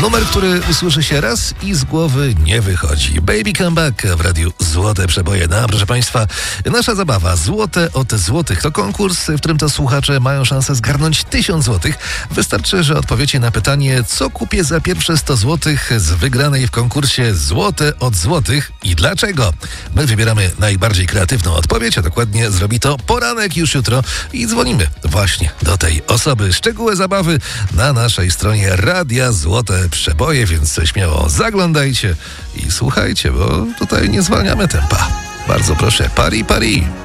Numer, który usłyszy się raz i z głowy nie wychodzi. Baby Come Back w radiu Złote Przeboje. No, proszę Państwa, nasza zabawa Złote od Złotych to konkurs, w którym to słuchacze mają szansę zgarnąć 1000 złotych. Wystarczy, że odpowiecie na pytanie, co kupię za pierwsze 100 złotych z wygranej w konkursie Złote od Złotych i dlaczego. My wybieramy najbardziej kreatywną odpowiedź, a dokładnie zrobi to poranek już jutro i dzwonimy właśnie do tej osoby. Szczegóły zabawy na naszej stronie Radia Złote Przeboje, więc śmiało zaglądajcie i słuchajcie, bo tutaj nie zwalniamy tempa. Bardzo proszę, pari.